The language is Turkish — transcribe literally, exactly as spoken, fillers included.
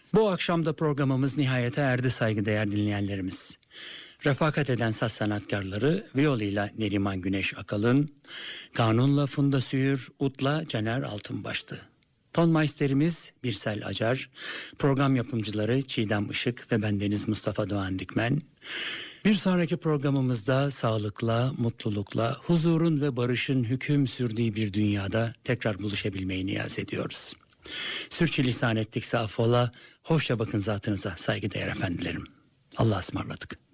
Bu akşam da programımız nihayete erdi saygıdeğer dinleyenlerimiz. Refakat eden saz sanatkarları Viola'yla Neriman Güneş Akalın, Kanun'la Funda Süür, Ut'la Caner Altınbaş'tı. Tonmeisterimiz Birsel Acar, program yapımcıları Çiğdem Işık ve bendeniz Mustafa Doğan Dikmen. Bir sonraki programımızda sağlıkla, mutlulukla, huzurun ve barışın hüküm sürdüğü bir dünyada tekrar buluşabilmeyi niyaz ediyoruz. Sürçülisan ettikse affola, hoşça bakın zatınıza saygıdeğer efendilerim. Allah'a ısmarladık.